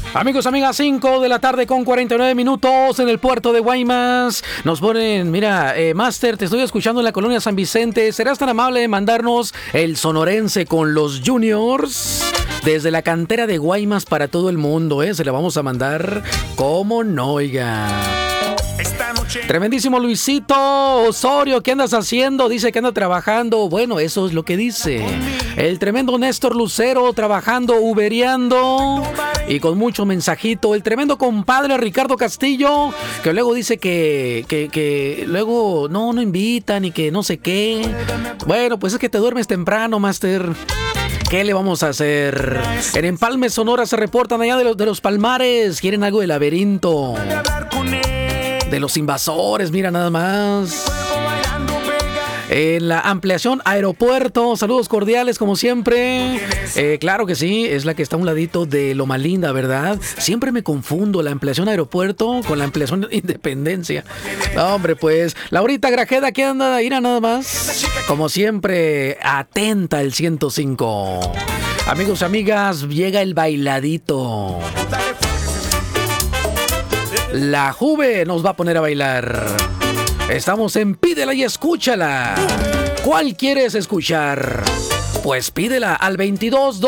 Amigos, amigas, 5 de la tarde con 49 minutos en el puerto de Guaymas. Nos ponen, mira, Master, te estoy escuchando en la colonia San Vicente. ¿Serás tan amable de mandarnos el sonorense con los Juniors? Desde la cantera de Guaymas para todo el mundo, se la vamos a mandar como no, oiga. Tremendísimo Luisito Osorio, ¿qué andas haciendo? Dice que anda trabajando. Bueno, eso es lo que dice. El tremendo Néstor Lucero trabajando, ubereando y con mucho mensajito. El tremendo compadre Ricardo Castillo, que luego dice que luego no invitan y que no sé qué. Bueno, pues es que te duermes temprano, Master. ¿Qué le vamos a hacer? En Empalme, Sonora, se reportan allá de los Palmares. Quieren algo de Laberinto. De los Invasores, mira nada más. En la ampliación Aeropuerto, saludos cordiales como siempre. Claro que sí, es la que está a un ladito de Loma Linda, ¿verdad? Siempre me confundo la ampliación Aeropuerto con la ampliación Independencia. No, hombre, pues, Laurita Grajeda, ¿qué anda? Ira nada más. Como siempre, atenta el 105. Amigos, amigas, llega el bailadito. La Juve nos va a poner a bailar. Estamos en Pídela y Escúchala. ¿Cuál quieres escuchar? Pues pídela al 22